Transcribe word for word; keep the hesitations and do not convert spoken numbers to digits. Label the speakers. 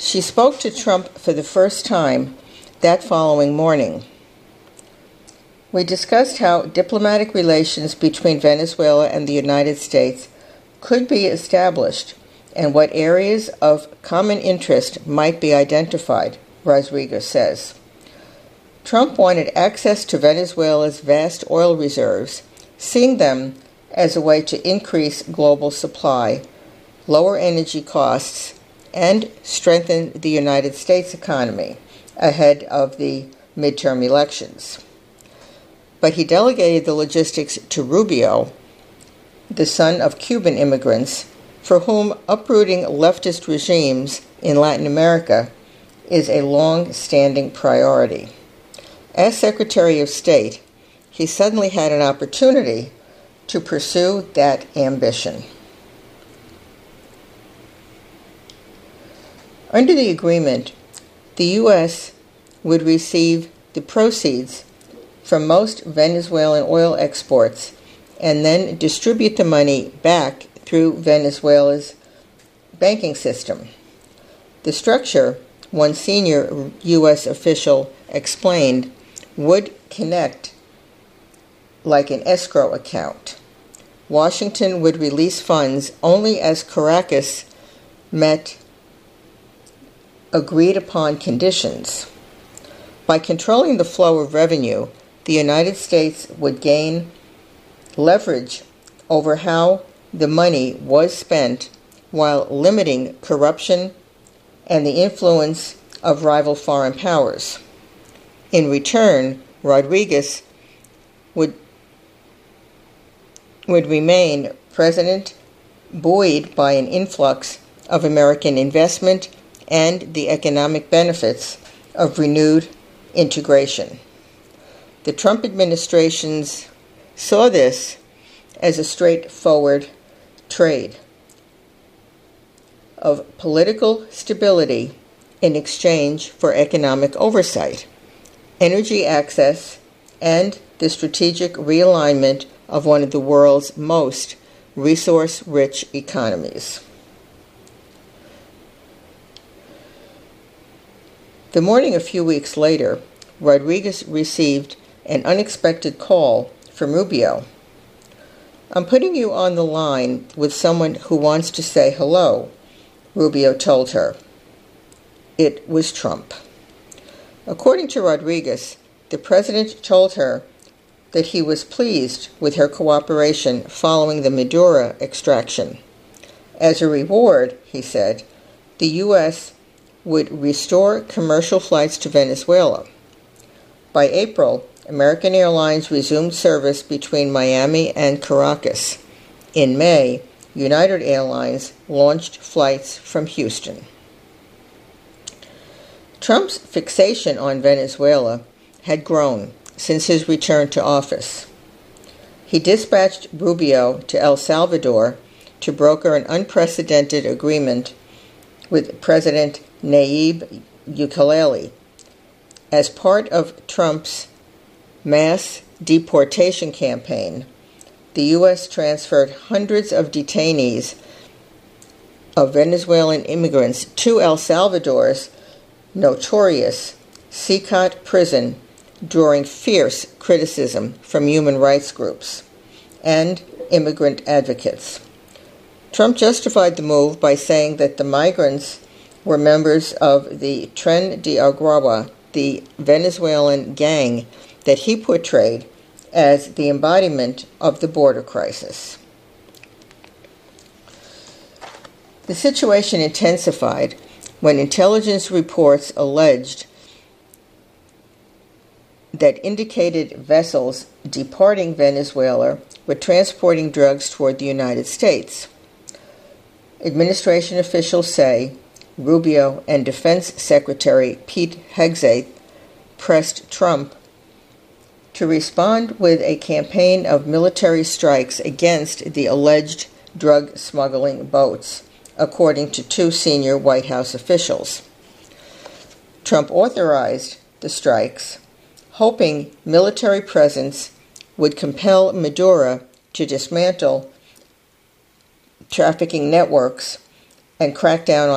Speaker 1: She spoke to Trump for the first time that following morning. We discussed how diplomatic relations between Venezuela and the United States could be established and what areas of common interest might be identified, Rodriguez says. Trump wanted access to Venezuela's vast oil reserves, seeing them as a way to increase global supply, lower energy costs, and strengthen the United States economy ahead of the midterm elections. But he delegated the logistics to Rubio, the son of Cuban immigrants, for whom uprooting leftist regimes in Latin America is a long-standing priority. As Secretary of State, he suddenly had an opportunity to pursue that ambition. Under the agreement, the U S would receive the proceeds from most Venezuelan oil exports and then distribute the money back through Venezuela's banking system. The structure, one senior U S official explained, would connect like an escrow account. Washington would release funds only as Caracas met agreed-upon conditions. By controlling the flow of revenue, the United States would gain leverage over how the money was spent while limiting corruption and the influence of rival foreign powers. In return, Rodriguez would, would remain president, buoyed by an influx of American investment and the economic benefits of renewed integration. The Trump administrations saw this as a straightforward trade of political stability in exchange for economic oversight, energy access, and the strategic realignment of one of the world's most resource-rich economies. The morning a few weeks later, Rodriguez received an unexpected call from Rubio. "I'm putting you on the line with someone who wants to say hello," Rubio told her. It was Trump. According to Rodriguez, the president told her that he was pleased with her cooperation following the Maduro extraction. As a reward, he said, the U S would restore commercial flights to Venezuela. By April, American Airlines resumed service between Miami and Caracas. In May, United Airlines launched flights from Houston. Trump's fixation on Venezuela had grown since his return to office. He dispatched Rubio to El Salvador to broker an unprecedented agreement with President Nayib Bukele. As part of Trump's mass deportation campaign, the U S transferred hundreds of detainees of Venezuelan immigrants to El Salvador's notorious C C O T prison during fierce criticism from human rights groups and immigrant advocates. Trump justified the move by saying that the migrants were members of the Tren de Aragua, the Venezuelan gang that he portrayed as the embodiment of the border crisis. The situation intensified when intelligence reports alleged that indicated vessels departing Venezuela were transporting drugs toward the United States. Administration officials say Rubio and Defense Secretary Pete Hegseth pressed Trump to respond with a campaign of military strikes against the alleged drug smuggling boats, according to two senior White House officials. Trump authorized the strikes, hoping military presence would compel Maduro to dismantle trafficking networks and crack down